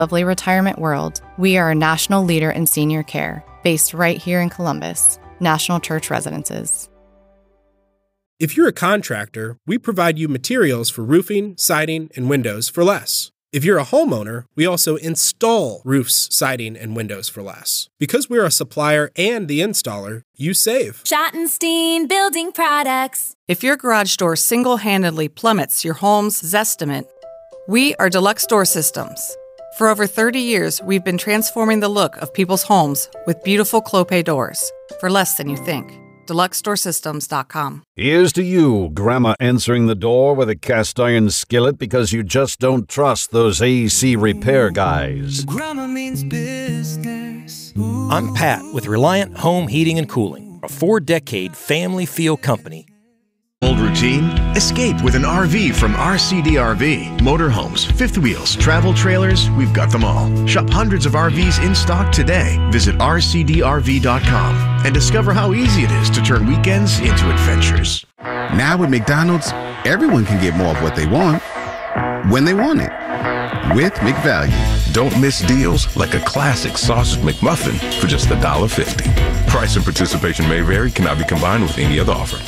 lovely retirement world, we are a national leader in senior care, based right here in Columbus. National Church Residences. If you're a contractor, we provide you materials for roofing, siding, and windows for less. If you're a homeowner, we also install roofs, siding, and windows for less. Because we're a supplier and the installer, you save. Schottenstein Building Products. If your garage door single-handedly plummets your home's Zestimate, we are Deluxe Door Systems. For over 30 years, we've been transforming the look of people's homes with beautiful Clopay doors for less than you think. DeluxeDoorSystems.com. Here's to you, Grandma answering the door with a cast iron skillet because you just don't trust those AC repair guys. Grandma means business. I'm Pat with Reliant Home Heating and Cooling, a 4-decade family feel company. Old routine? Escape with an RV from RCDRV. Motorhomes, fifth wheels, travel trailers, we've got them all. Shop hundreds of RVs in stock today. Visit rcdrv.com and discover how easy it is to turn weekends into adventures. Now with McDonald's, everyone can get more of what they want, when they want it. With McValue. Don't miss deals like a classic sausage McMuffin for just $1.50. Price and participation may vary, cannot be combined with any other offer.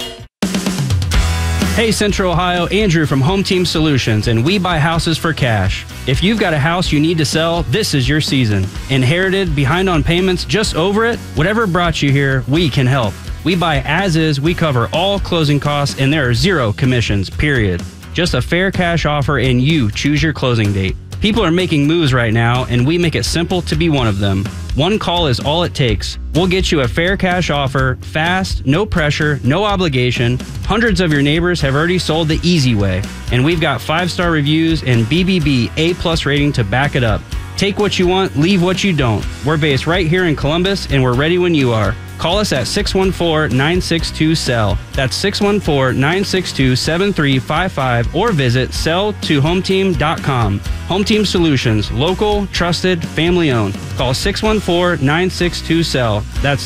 Hey Central Ohio, Andrew from Home Team Solutions, and we buy houses for cash. If you've got a house you need to sell, this is your season. Inherited, behind on payments, just over it? Whatever brought you here, we can help. We buy as is, we cover all closing costs, and there are 0 commissions, period. Just a fair cash offer and you choose your closing date. People are making moves right now, and we make it simple to be one of them. One call is all it takes. We'll get you a fair cash offer, fast, no pressure, no obligation. Hundreds of your neighbors have already sold the easy way, and we've got 5-star reviews and BBB A+ rating to back it up. Take what you want, leave what you don't. We're based right here in Columbus, and we're ready when you are. Call us at 614-962-SELL. That's 614-962-7355 or visit sell2hometeam.com. Home Team Solutions, local, trusted, family owned. Call 614-962-SELL. That's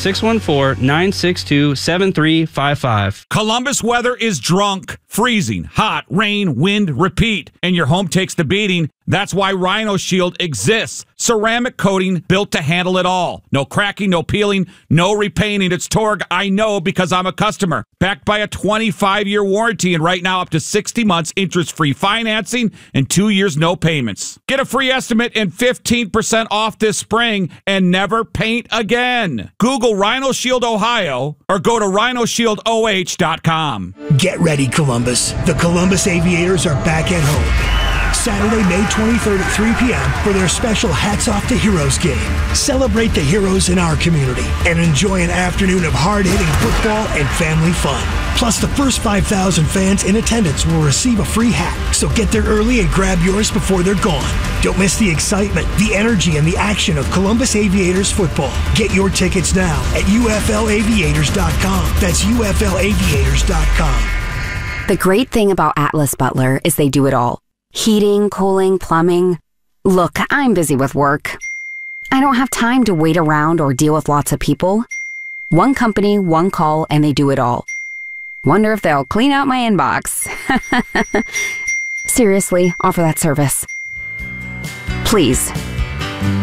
614-962-7355. Columbus weather is drunk, freezing, hot, rain, wind, repeat, and your home takes the beating. That's why Rhino Shield exists. Ceramic coating built to handle it all. No cracking, no peeling, no repainting. It's Torg. I know because I'm a customer. Backed by a 25-year warranty and right now up to 60 months interest-free financing and 2 years no payments. Get a free estimate and 15% off this spring and never paint again. Google Rhino Shield Ohio or go to rhinoshieldOH.com. Get ready, Columbus. The Columbus Aviators are back at home. Saturday, May 23rd at 3 p.m. for their special Hats Off to Heroes game. Celebrate the heroes in our community and enjoy an afternoon of hard-hitting football and family fun. Plus, the first 5,000 fans in attendance will receive a free hat, so get there early and grab yours before they're gone. Don't miss the excitement, the energy, and the action of Columbus Aviators football. Get your tickets now at UFLaviators.com. That's UFLaviators.com. The great thing about Atlas Butler is they do it all. Heating, cooling, plumbing. Look, I'm busy with work. I don't have time to wait around or deal with lots of people. One company, one call, and they do it all. Wonder if they'll clean out my inbox. Seriously, offer that service. Please,